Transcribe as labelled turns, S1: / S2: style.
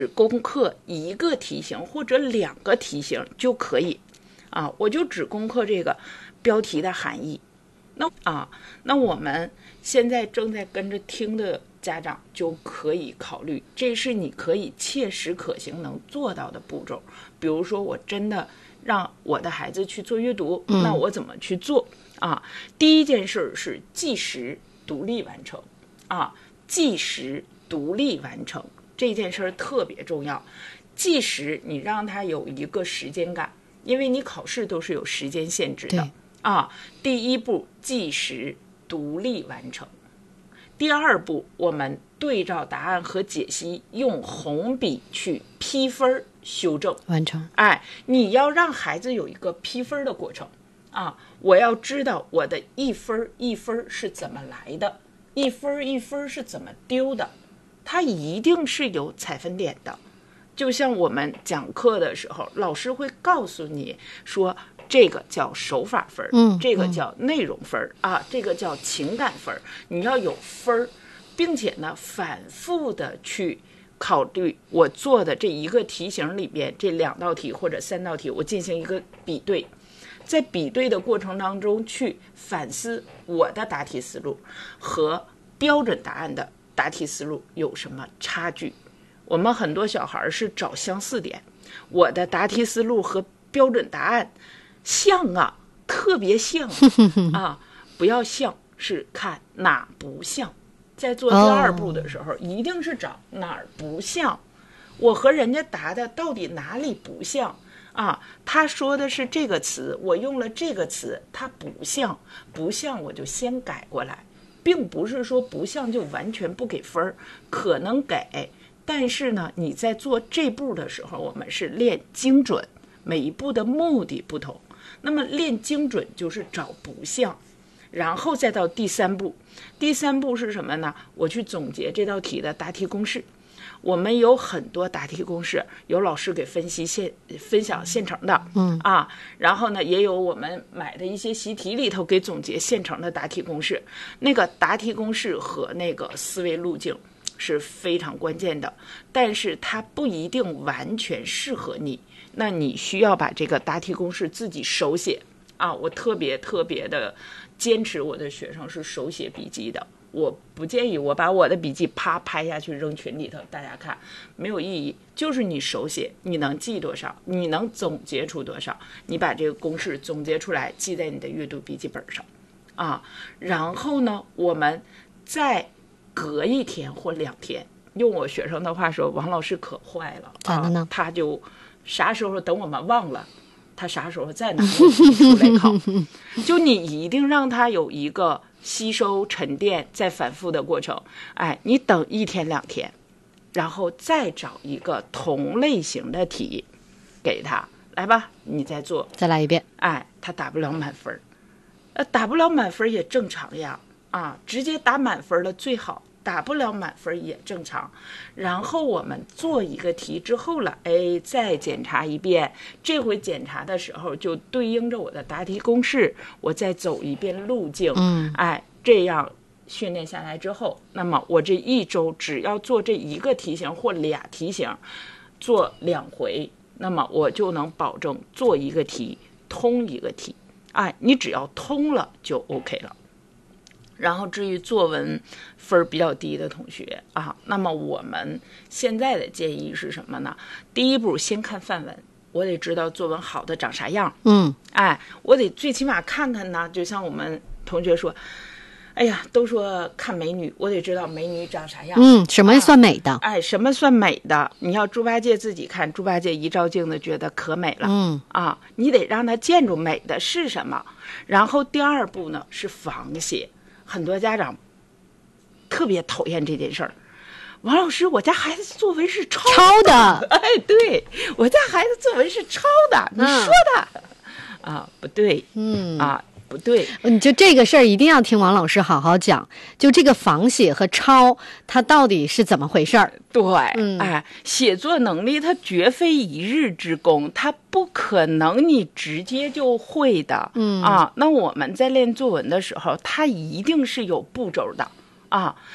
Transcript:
S1: 攻克一个题型或者2个题型就可以啊，我就只攻克这个标题的含义。那我们现在正在跟着听的家长就可以考虑，这是你可以切实可行能做到的步骤。比如说我真的让我的孩子去做阅读，那我怎么去做啊？第一件事是计时独立完成啊，计时独立完成这件事特别重要。计时你让他有一个时间感，因为你考试都是有时间限制的啊。第一步计时独立完成，第二步我们对照答案和解析，用红笔去批分修正
S2: 完成。
S1: 你要让孩子有一个批分的过程啊，我要知道我的一分一分是怎么来的，一分一分是怎么丢的，它一定是有采分点的。就像我们讲课的时候，老师会告诉你说这个叫手法分，这个叫内容分啊，这个叫情感分，你要有分，并且呢反复的去考虑我做的这一个题型里边这2道题或者3道题，我进行一个比对，在比对的过程当中去反思我的答题思路和标准答案的答题思路有什么差距。我们很多小孩是找相似点，我的答题思路和标准答案像啊，特别像啊，不要像，是看哪不像。在做第2步的时候，一定是找哪儿不像，我和人家答的到底哪里不像啊？他说的是这个词，我用了这个词，它不像，不像我就先改过来，并不是说不像就完全不给分，可能给。但是呢，你在做这步的时候，我们是练精准，每一步的目的不同。那么练精准就是找不像，然后再到第3步。第3步是什么呢？我去总结这道题的答题公式。我们有很多答题公式，有老师给分享现成的，然后呢，也有我们买的一些习题里头给总结现成的答题公式。那个答题公式和那个思维路径是非常关键的，但是它不一定完全适合你，那你需要把这个答题公式自己手写啊。我特别的坚持我的学生是手写笔记的，我不建议我把我的笔记啪拍下去扔群里头大家看，没有意义。就是你手写，你能记多少，你能总结出多少，你把这个公式总结出来记在你的阅读笔记本上啊。然后呢，我们再隔1天或2天，用我学生的话说，王老师可坏了，
S2: 咋了呢？
S1: 他就啥时候等我们忘了，他啥时候再拿出来考。就你一定让他有一个吸收沉淀再反复的过程。你等1天2天，然后再找一个同类型的题给他来吧，你再做，
S2: 再来一遍。
S1: 他打不了满分，打不了满分也正常呀。直接打满分的最好，打不了满分也正常。然后我们做一个题之后了，再检查一遍，这回检查的时候就对应着我的答题公式，我再走一遍路径。这样训练下来之后，那么我这1周只要做这1个题型或2题型，做2回，那么我就能保证做一个题通一个题。你只要通了就 OK 了。然后至于作文分比较低的同学那么我们现在的建议是什么呢？第一步先看范文，我得知道作文好的长啥样。我得最起码看看呢，就像我们同学说，都说看美女，我得知道美女长啥样。
S2: 什么算美的？
S1: 什么算美的？你要猪八戒自己看，猪八戒一照镜子觉得可美了。你得让他见着美的是什么。然后第2步呢是仿写。很多家长特别讨厌这件事儿。王老师，我家孩子作文是抄的。对，我家孩子作文是抄的，你说的不对。不对，
S2: 你就这个事儿一定要听王老师好好讲，就这个仿写和抄它到底是怎么回事儿。
S1: 对，写作能力它绝非一日之功，它不可能你直接就会的。那我们在练作文的时候，它一定是有步骤的